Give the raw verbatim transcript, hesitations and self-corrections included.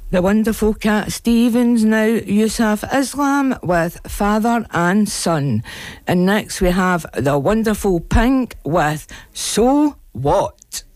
The wonderful Cat Stevens, now Yusuf Islam with Father and Son. And next we have the wonderful Pink with So What?